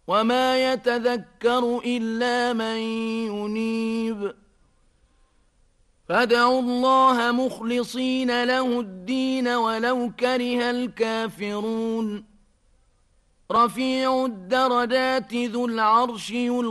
وما يتذكر إلا من ينيب فادعوا الله مخلصين له الدين ولو كره الكافرون رفيع الدرجات ذو العرش